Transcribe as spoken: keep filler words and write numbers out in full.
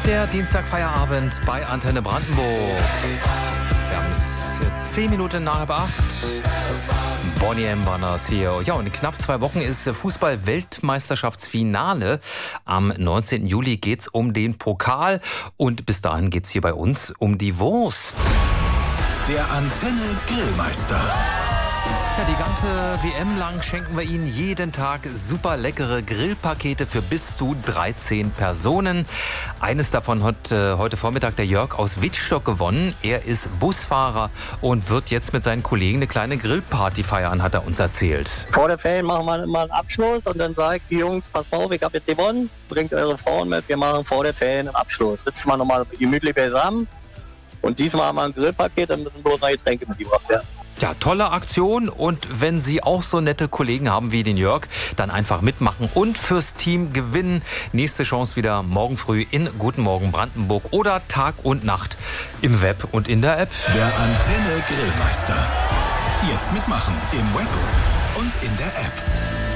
Der Dienstagfeierabend bei Antenne Brandenburg. Wir haben es zehn Minuten nach halb acht. Bonnie M. war das hier. Ja, und in knapp zwei Wochen ist Fußball-Weltmeisterschaftsfinale. Am neunzehnten Juli geht's um den Pokal. Und bis dahin geht's hier bei uns um die Wurst. Der Antenne Grillmeister. Ja, die ganze W M lang schenken wir Ihnen jeden Tag super leckere Grillpakete für bis zu dreizehn Personen. Eines davon hat äh, heute Vormittag der Jörg aus Wittstock gewonnen. Er ist Busfahrer und wird jetzt mit seinen Kollegen eine kleine Grillparty feiern, hat er uns erzählt. Vor der Ferien machen wir immer einen Abschluss und dann sage ich, die Jungs, pass auf, ich habe jetzt gewonnen, bringt eure Frauen mit, wir machen vor der Ferien einen Abschluss. Sitzen wir nochmal gemütlich beisammen und diesmal haben wir ein Grillpaket, dann müssen bloß noch Getränke mitgebracht werden. Ja, tolle Aktion, und wenn Sie auch so nette Kollegen haben wie den Jörg, dann einfach mitmachen und fürs Team gewinnen. Nächste Chance wieder morgen früh in Guten Morgen Brandenburg oder Tag und Nacht im Web und in der App. Der Antenne Grillmeister. Jetzt mitmachen im Web und in der App.